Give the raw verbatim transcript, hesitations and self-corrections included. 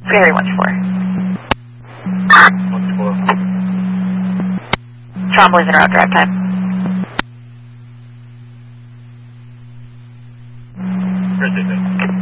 Gary one two four. one two four. Trombley's in route drive time. Appreciate it.